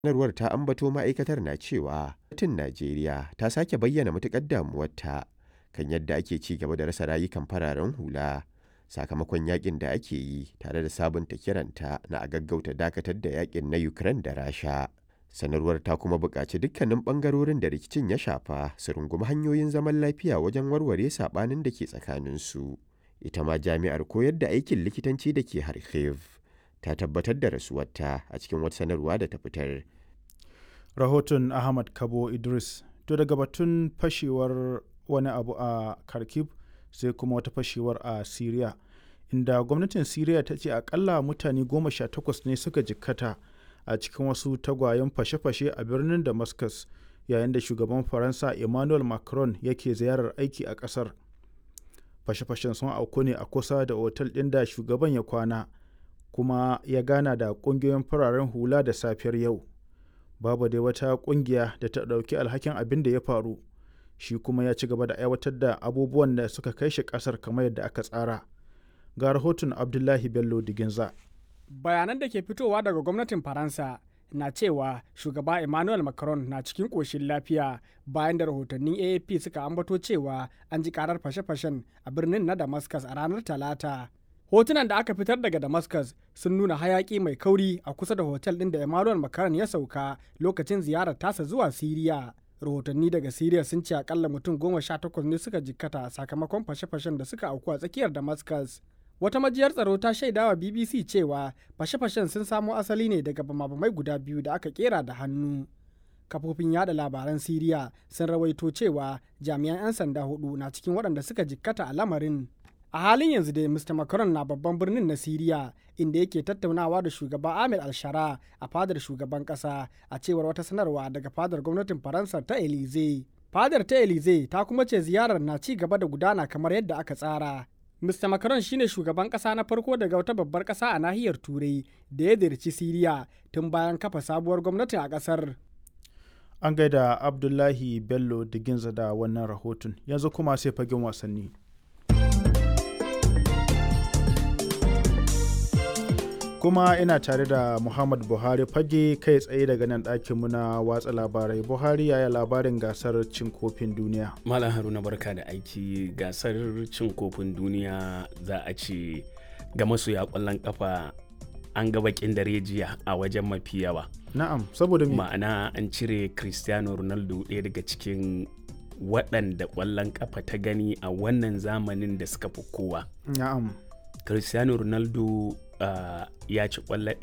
Sanarwar ta ambato ma'aikatar na cewa gwamnatin Najeriya ta sake bayyana matuƙar damuwarta kan yadda ake ci gaba da rasa rayukan fararen hula sakamakon yakin da ake yi, tare da sabunta kiranta na a gaggauta dakatar da yakin na Ukraine da Rasha. Sanarwar ta kuma buƙaci dukkanin ɓangarorin da rikicin ya shafa su rungumi hanyoyin zaman lafiya wajen warware saɓanin da ke tsakaninsu. Ita ma jami'ar koyar da aikin likitanci da ke Kharkiv ta tabbatar da rasuwarta a cikin wata sanarwa da ta fitar. Rahoton Ahmad Kabo Idris. To daga batun fashewar wani abu a Kharkiv sai kuma wata fashewar a Syria, inda gwamnatin Syria ta ce akalla mutane 18 ne suka jikkata a cikin wasu tagwayen fashe-fashe a birnin Damascus, yayin da shugaban Faransa Emmanuel Macron yake ziyarar aiki a ƙasar. Fashe-fashen sun auku ne a kusa da otal ɗin da shugaban ya kwana, kuma ya gana da ƙungiyoyin fararen hula da safiyar yau. Babu dai wata ƙungiya da ta ɗauki alhakin abin da ya faru. Shi kuma ya ci gaba da aiwatar da abubuwan da suka kai shi ƙasar kamar yadda aka tsara. Ga rahoton Abdullahi Bello Diginza. Bayanan da ke fitowa daga gwamnatin Faransa na cewa shugaba Emmanuel Macron na cikin ƙoshin lafiya, bayan da rahotannin AFP suka ambato cewa an ji karar fashe-fashen a birnin na Damascus a ranar Talata. Hotunan da aka fitar daga Damascus sun nuna hayaki mai kauri a kusa da hotel ɗin da Emmanuel Macron ya sauka lokacin ziyarar tasa zuwa Siriya. Rahotanni daga Siriya sun ce akalla mutum 18 ne suka jikkata sakamakon fashe-fashen da suka auku a tsakiyar Damascus. Wata majiyar tsaro ta shaidawa BBC cewa fashe-fashen sun samo asali ne daga bama-bamai guda biyu da aka kera da hannu. Kafofin yada labaran Siriya sun rawaito cewa jami'an 'yan sanda 4 na cikin waɗanda suka jikkata a lamarin. A halin yanzu dai Mr. Macron na babban birnin na Siriya, inda yake tattaunawa da shugaba Ahmed al-Shara a fadar shugaban ƙasa, a cewar wata sanarwa daga fadar gwamnatin Faransa ta Elysee. Fadar ta Elysee ta kuma ce ziyarar na ci gaba da gudana kamar yadda aka tsara. Mr. Macron shine shugaban ƙasa na farko daga wata babbar ƙasa a nahiyar Turai da ya ziyarci Siriya tun bayan kafa sabuwar gwamnati a ƙasar. An gaida Abdullahi Bello Diginza da wannan rahoton. Yanzu kuma sai fagen wasanni. Kuma ina tare da Muhammad Buhari fage kai tsaye daga nan ɗakinmu na watsa labarai. Buhari, yaya labarin gasar cin kofin duniya? Malam Haruna, barka da aiki. Gasar cin kofin duniya za a ce ga masoya ƙwallon kafa an ga bakin dare jiya a wajen mafi yawa. Na'am, saboda me? Ma'ana an cire Cristiano Ronaldo, ɗaya daga cikin waɗanda ƙwallon kafa ta gani a wannan zamanin da suka fi kowa. Na'am. Cristiano Ronaldo ya ci ƙwallo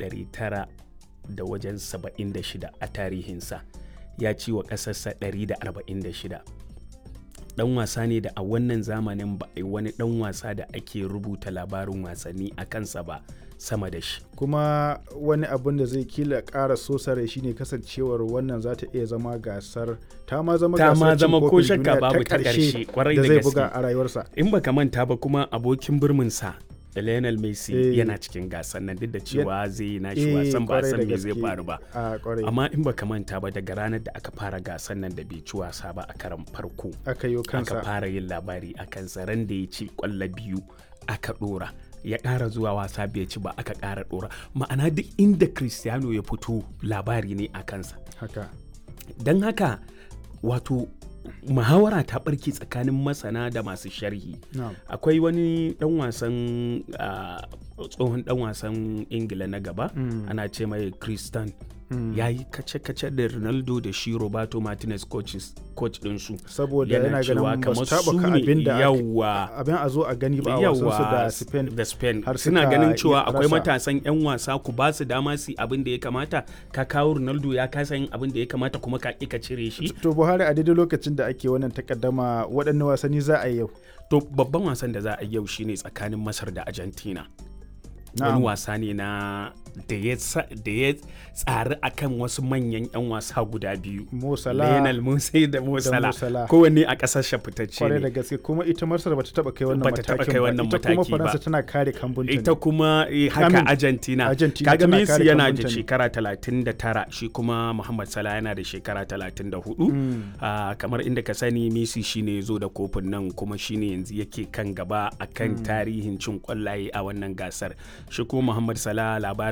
976 a tarihinsa, ya ci wa ƙasarsa 146. Ɗan wasa ne da a wannan zamanin ba a yi wani ɗan wasa da ake rubuta labarin wasanni a kansa ba sama da shi. Kuma wani abin da zai kila ƙara sosare shi ne kasancewar wannan za ta iya zama gasar ta ma zama cin kofin duniya ta ƙarshe da zai buga a rayuwarsa. In baka manta ba kuma abokin birminsa Lionel Messi yana cikin gasar nan, duk da cewa zai yi nashi wasan ba san me zai faru ba. Amma in baka manta ba, daga ranar da aka fara gasar nan da bai ci wasa ba a karan farko aka fara yin labari a kansa. Ran da ya ci ƙwallo 2 aka ɗora, ya ƙara zuwa wasa bai ci ba aka ƙara ɗora. Ma'ana duk inda Cristiano ya fito labari ne a kansa. Don haka wato muhawara ta barke tsakanin masana da masu sharhi. Akwai wani dan wasan tsohon dan wasan Ingila na gaba, ana ce mai Christian, ya yi kace-kace da Ronaldo da shi Roberto Martinez coach ɗinsu, saboda yana ganin ba su taɓa ka abin da abin a zo a gani ba a wasansu da Spain suna ganin cewa akwai matasan 'yan wasa, ku ba su dama su abin da ya kamata. Ka kawo Ronaldo ya kasa yin abin da ya kamata kuma ka ka cire shi. To Buhari, a daidai lokacin da ake wannan takaddama, waɗanne wasanni za a yi yau? To babban wasan da za a yi yau shine tsakanin Masar da Argentina. Wani wasa ne na da ya tsari akan wasu manyan 'yan wasa guda biyu, Lionel Messi da Mo Salah, kowanne a ƙasar fitacce ne. Kwarai da gaske, kuma ita Masar bata taɓa kai wannan matakin ba. Ita kuma Faransa tana kare kambunta. Ita kuma haka Argentina. Kaga Messi yana da shekara 39, shi kuma Muhammad Salah yana da shekara 34. Kamar inda ka sani, Messi shine ya zo da kofin nan, kuma shine yanzu yake kan gaba akan tarihin cin kwallaye a wannan gasar. Shi kuma Muhammad Salah, labarin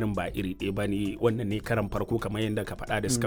ba iri ɗaya ba ne, wannan ne karan farko kamar yadda ka faɗa da suka